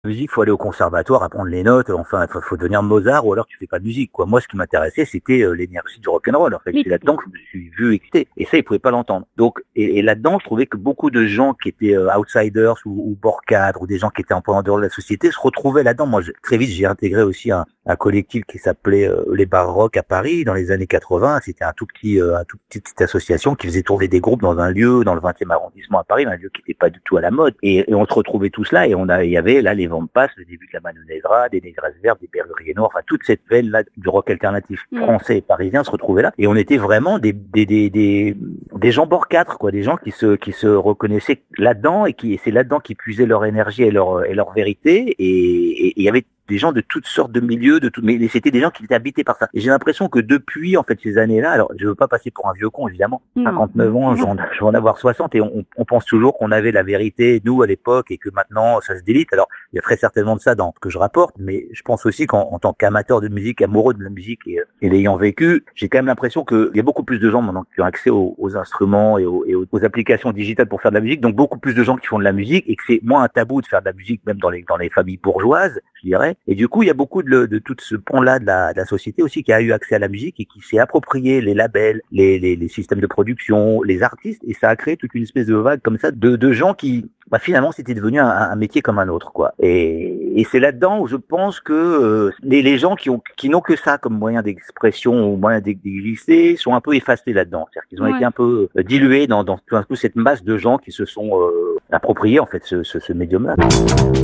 musique, faut aller au conservatoire, apprendre les notes, enfin, faut devenir Mozart ou alors tu fais pas de musique, quoi. Moi, ce qui m'intéressait, c'était l'énergie du rock'n'roll, en fait. Mais C'est là-dedans que je me suis vu excité. Et ça, ils pouvaient pas l'entendre. Donc, et là-dedans, je trouvais que beaucoup de gens qui étaient outsiders ou bord cadre ou des gens qui étaient un peu en dehors de la société se retrouvaient là-dedans. Moi, très vite, j'ai intégré aussi un collectif qui s'appelait les Bars Rock à Paris dans les années 80. C'était un tout petite association qui faisait tourner des groupes dans un lieu, dans le 20e arrondissement à Paris, un lieu qui n'était pas du tout à la mode. Et on se retrouvait tous là et il y avait là les Vampas, le début de la Mano Negra, des Négresses Vertes, des Berruriers Noirs, enfin toute cette veine là du rock alternatif français et parisien se retrouvait là. Et on était vraiment des gens bord 4, quoi, des gens qui se reconnaissaient là-dedans et c'est là-dedans qu'ils puisaient leur énergie et leur vérité. Et il y avait des gens de toutes sortes de milieux, mais c'était des gens qui étaient habités par ça. Et j'ai l'impression que depuis, en fait, ces années-là, alors, je veux pas passer pour un vieux con, évidemment. 59 ans, je vais en avoir 60 et on pense toujours qu'on avait la vérité, nous, à l'époque, et que maintenant, ça se délite. Alors, il y a très certainement de ça dans ce que je rapporte, mais je pense aussi qu'en tant qu'amateur de musique, amoureux de la musique et l'ayant vécu, j'ai quand même l'impression qu'il y a beaucoup plus de gens maintenant qui ont accès aux instruments et aux applications digitales pour faire de la musique, donc beaucoup plus de gens qui font de la musique et que c'est moins un tabou de faire de la musique, même dans les familles bourgeoises, je dirais. Et du coup, il y a beaucoup de tout ce pan-là de la société aussi qui a eu accès à la musique et qui s'est approprié les labels, les systèmes de production, les artistes, et ça a créé toute une espèce de vague comme ça de gens qui, finalement, c'était devenu un métier comme un autre, quoi. Et c'est là-dedans où je pense que les gens qui n'ont que ça comme moyen d'expression ou moyen d'exister sont un peu effacés là-dedans. C'est-à-dire qu'ils ont été un peu dilués dans tout un coup cette masse de gens qui se sont appropriés en fait ce médium-là.